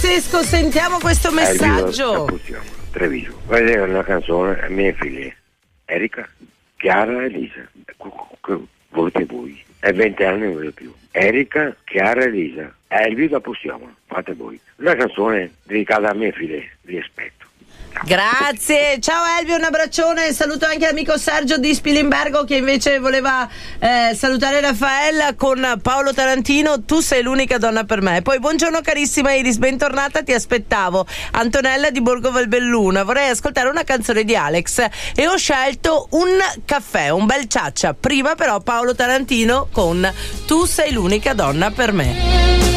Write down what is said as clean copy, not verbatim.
pazzesco, sentiamo questo messaggio. Treviso. Questa è una canzone a mie figlie, Erika, Chiara e Elisa. Volete voi. È 20 anni non vedo più. Erika, Chiara e Elisa. Elvio la possiamo, fate voi. Una canzone dedicata a mie figlie, vi aspetto. Grazie, ciao Elvio, un abbraccione. Saluto anche l'amico Sergio di Spilimbergo che invece voleva salutare Raffaella con Paolo Tarantino. Tu sei l'unica donna per me. Poi buongiorno carissima Iris, bentornata, ti aspettavo. Antonella di Borgo Valbelluna, vorrei ascoltare una canzone di Alex e ho scelto un caffè, un bel ciaccia. Prima però Paolo Tarantino con Tu sei l'unica donna per me.